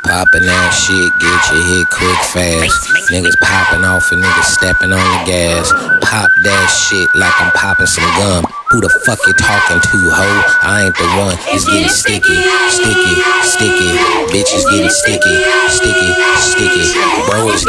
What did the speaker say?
Poppin' that shit, get your hit quick fast. Niggas popping off and niggas stepping on the gas. Pop that shit like I'm popping some gum. Who the fuck you talking to, ho? I ain't the one. It's getting sticky, sticky, sticky. Bitches getting sticky.